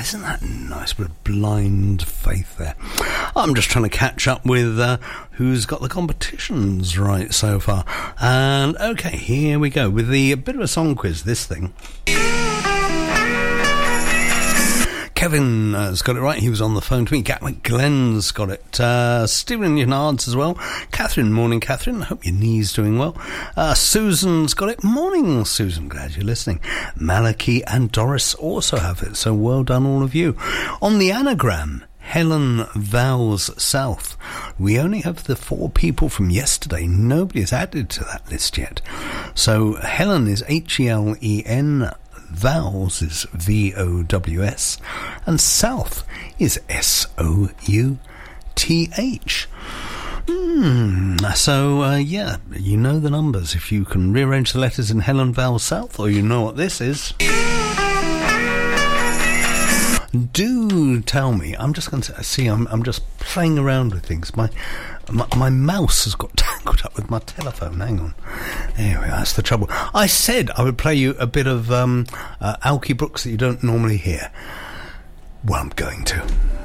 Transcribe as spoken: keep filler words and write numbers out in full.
isn't that nice? Bit of Blind Faith there. I'm just trying to catch up with uh, who's got the competitions right so far. And okay, here we go with the a bit of a song quiz. This thing. Kevin has got it right. He was on the phone to me. Gatwick Glenn's got it. Uh, Stephen Yards as well. Catherine, morning, Catherine. I hope your knee's doing well. Uh, Susan's got it. Morning, Susan. Glad you're listening. Malachi and Doris also have it. So well done, all of you. On the anagram, Helen Vowles South. We only have the four people from yesterday. Nobody has added to that list yet. So Helen is H E L E N. Vowles is V O W S, and South is S O U T H. Mm, so, uh, yeah, you know the numbers. If you can rearrange the letters in Helen Vowles South, or you know what this is. Do tell me. I'm just going to see. I'm, I'm just playing around with things. My, my my mouse has got tangled up with my telephone. Hang on. There we are. That's the trouble. I said I would play you a bit of um, uh, Alkie Brooks that you don't normally hear. Well, I'm going to.